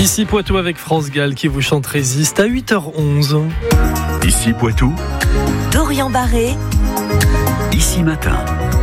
Ici Poitou avec France Gall qui vous chante Résiste à 8h11. Ici Poitou, Dorian Barré. Ici Matin.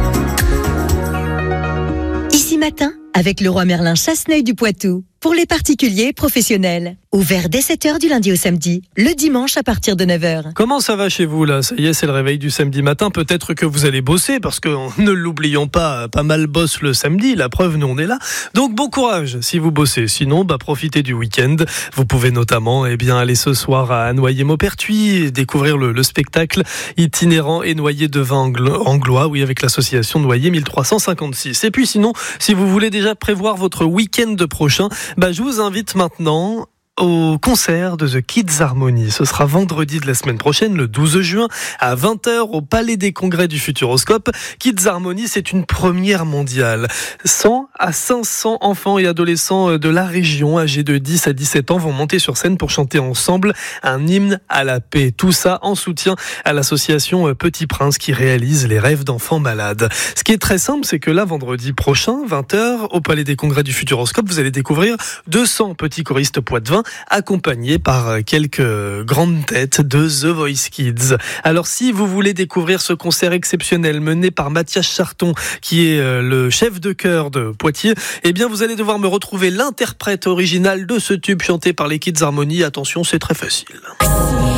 Ici Matin, avec Leroy Merlin Chasseneuil du Poitou. Pour les particuliers et professionnels. Ouvert dès 7h du lundi au samedi. Le dimanche à partir de 9h. Comment ça va chez vous là ? Ça y est, c'est le réveil du samedi matin. Peut-être que vous allez bosser parce que, ne l'oublions pas mal bosse le samedi. La preuve, nous on est là. Donc bon courage si vous bossez. Sinon, profitez du week-end. Vous pouvez notamment aller ce soir à Noyer-Maupertuis découvrir le spectacle itinérant et noyer de vin anglois, avec l'association Noyer 1356. Et puis sinon, si vous voulez déjà prévoir votre week-end prochain, je vous invite maintenant au concert de The Kids Harmony. Ce sera vendredi de la semaine prochaine, le 12 juin, à 20h au Palais des Congrès du Futuroscope. Kids Harmony, c'est une première mondiale. 100 à 500 enfants et adolescents de la région, âgés de 10 à 17 ans, vont monter sur scène pour chanter ensemble un hymne à la paix. Tout ça en soutien à l'association Petit Prince qui réalise les rêves d'enfants malades. Ce qui est très simple, c'est que là, vendredi prochain, 20h, au Palais des Congrès du Futuroscope, vous allez découvrir 200 petits choristes poitevins accompagné par quelques grandes têtes de The Voice Kids. Alors si vous voulez découvrir ce concert exceptionnel mené par Mathias Charton, qui est le chef de chœur de Poitiers, vous allez devoir me retrouver l'interprète original de ce tube chanté par les Kids Harmony. Attention, c'est très facile.